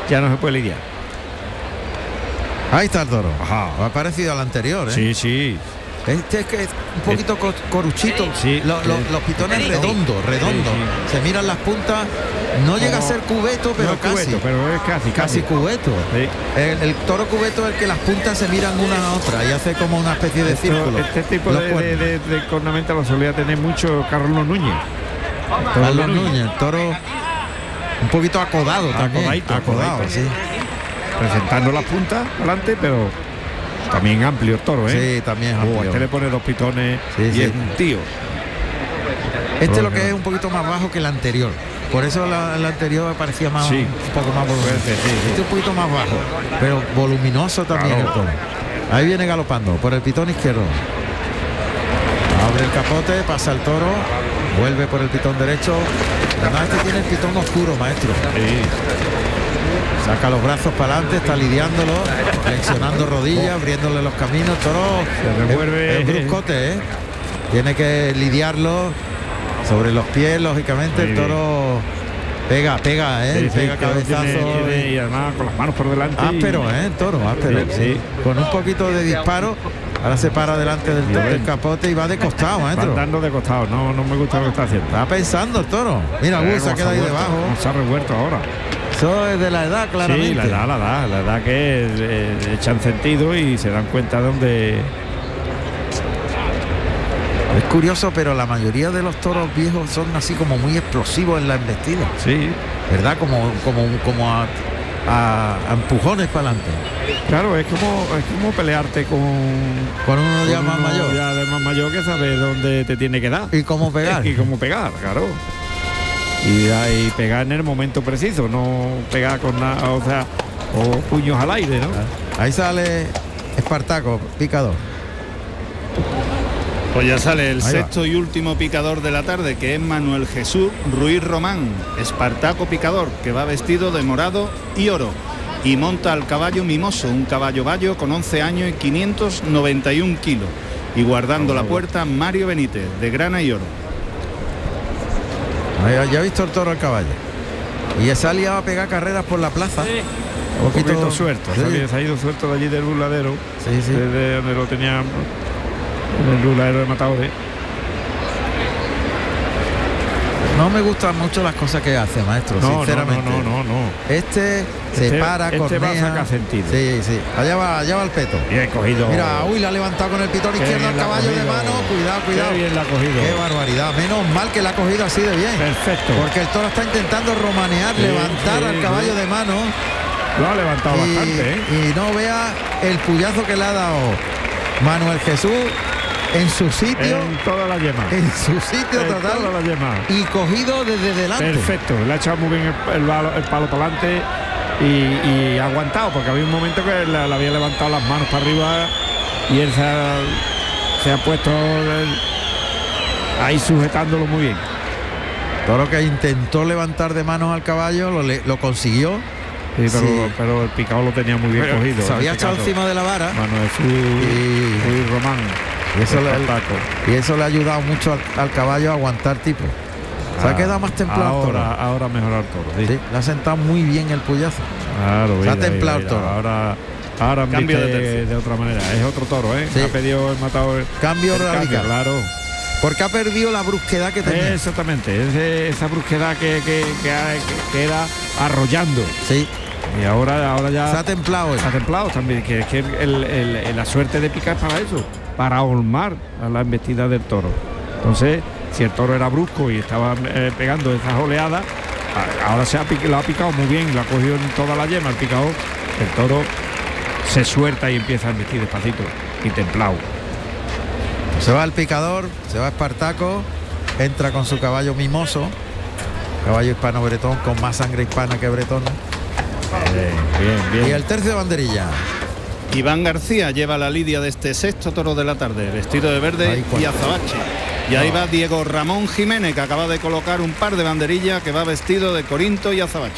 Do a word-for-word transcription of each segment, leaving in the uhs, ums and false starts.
ya no se puede lidiar. Ahí está el toro. Ajá. Ha parecido al anterior, ¿eh? Sí, sí. Este es que es un poquito co- coruchito. Sí. Lo- lo- los pitones Sí. redondos, redondos. Sí, Se miran las puntas. No llega a Como- ser cubeto, pero No es casi. cubeto, pero es casi, Casi casi. cubeto. Sí. El, el toro cubeto es el que las puntas se miran una a otra y hace como una especie de Esto- círculo. este tipo Los de, de, cuernos. de, de cornamenta lo solía tener mucho Carlos Núñez. Carlos Núñez, el toro un poquito acodado también. Acodadito, Acodado, acodadito. sí. Presentando las puntas adelante, pero también amplio el toro, ¿eh? Sí, también es Oh, amplio. este le pone dos pitones Sí, y sí. es un tío. Este lo Bueno. que es un poquito más bajo que el anterior. Por eso la, el anterior me parecía más, Sí. un poco más voluminoso. Puede ser, sí, sí. Este un poquito más bajo, pero voluminoso también Claro. el toro. Ahí viene galopando por el pitón izquierdo. Abre el capote, pasa el toro, vuelve por el pitón derecho. Además este tiene el pitón oscuro, maestro. Sí. Saca los brazos para adelante, está lidiándolo, flexionando rodillas, abriéndole los caminos. Toro Se revuelve. es, es bruscote, ¿eh? Tiene que lidiarlo sobre los pies, lógicamente. Muy El toro pega, pega, ¿eh? Sí, sí, pega el toro cabezazo. tiene- tiene- y además con las manos por delante. y- Áspero, ¿eh? El toro, áspero. Sí, sí. Con un poquito de disparo. Ahora se para delante del, toro, del capote y va de costado, Va maestro. andando de costado, no, no me gusta lo que está haciendo. Está pensando el toro. Mira, Eh, Gus, se ha cómo quedado ahí vuelto, debajo. cómo se ha revuelto ahora. Eso es de la edad, claramente. Sí, la edad, la edad, la edad que eh, echan sentido y se dan cuenta de dónde. Es curioso, pero la mayoría de los toros viejos son así como muy explosivos en la embestida, Sí, ¿verdad? Como, como, como a, a- a empujones para adelante. claro, es como es como pelearte con, Con uno ya con más uno mayor. ya de más mayor que sabe dónde te tiene que dar Y cómo pegar. y cómo pegar, claro. Y, y pegar en el momento preciso, no pegar con nada, o sea, o puños al aire, ¿no? Ahí sale Espartaco, picador. Pues ya sale el Ahí va. sexto y último picador de la tarde, que es Manuel Jesús Ruiz Román, Espartaco picador, que va vestido de morado y oro y monta al caballo Mimoso, un caballo bayo con once años y quinientos noventa y un kilos, y guardando la puerta Mario Benítez, de grana y oro. Ahí, ya ha visto el toro al caballo. Y se ha liado a pegar carreras por la plaza. Un poquito suelto, Sí, se ha- se ha ido suelto de allí del burladero, sí, sí. desde donde lo tenía en el burladero de Matadores. No me gustan mucho las cosas que hace, maestro, No, no, sinceramente. no, no, no, no. Este, se Este- para, este va a cornea. sacar sentido. Sí, sí. Allá va, allá va el peto. Bien cogido. Mira, uy, la ha levantado con el pitón Qué izquierdo al bien la ha caballo de cogido. mano. Cuidado, cuidado. Qué bien la ha cogido. Qué barbaridad. Menos mal que la ha cogido así de bien. Perfecto. Porque el toro está intentando romanear, Sí, levantar sí, al caballo sí. de mano. Lo ha levantado Y, bastante, ¿eh? y no vea el puyazo que le ha dado Manuel Jesús en su sitio. En toda la yema. En su sitio En total. toda la yema. Y cogido desde delante. Perfecto. Le ha echado muy bien el, el palo, el palo para adelante y, y ha aguantado, porque había un momento que le, le había levantado las manos para arriba y él se ha, se ha puesto el- ahí sujetándolo muy bien. Toro que intentó levantar de manos al caballo, lo, le- lo consiguió. Sí, pero, Sí. pero el picado lo tenía muy bien Pero cogido. se había en este echado caso. encima de la vara. Manuel Jesús Y- Ruiz Román. Y eso, le, Espartaco. y eso le ha ayudado mucho al, al caballo a aguantar tipo. Se ha Ah, quedado más templado el toro. ahora, ahora mejorar el toro. Sí. Sí, le ha sentado muy bien el puyazo. Claro, Se ha mira, templado mira, el toro. Ahora, ahora Cambio de de, tercio. de otra manera. Es otro toro, ¿eh? Sí. Ha pedido el matador. Cambio el radical. claro. Porque ha perdido la brusquedad que tenía. Exactamente. Ese- esa brusquedad que, que, que, ha- que- que era arrollando. Sí, Y ahora, ahora ya se ha templado él. se ha templado también. Que es que el- el- el- la suerte de picar es para eso, para ahormar a la embestida del toro. Entonces, si el toro era brusco y estaba eh, pegando esas oleadas, a- ahora se ha, pic- lo ha picado muy bien, lo ha cogido en toda la yema, el picado, el toro se suelta y empieza a embestir despacito y templado. Se va el picador, se va Espartaco, entra con su caballo Mimoso, caballo hispano bretón con más sangre hispana que bretona. Bien, bien, Y el tercio de banderilla. Iván García lleva la lidia de este sexto toro de la tarde, vestido de verde Ay, y cuánto. azabache. Y ahí va Diego Ramón Jiménez, que acaba de colocar un par de banderillas, que va vestido de corinto y azabache.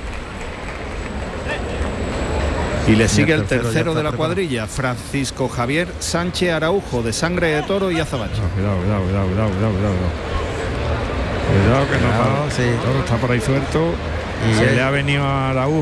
Y le sigue el tercero ya tercero está de la preparado. cuadrilla, Francisco Javier Sánchez Araujo, de sangre de toro y azabache. Cuidado, cuidado, cuidado, cuidado, cuidado, cuidado. Cuidado que no Cuidado, para- sí. el toro está por ahí suelto. Y Se él- le ha venido a Araújo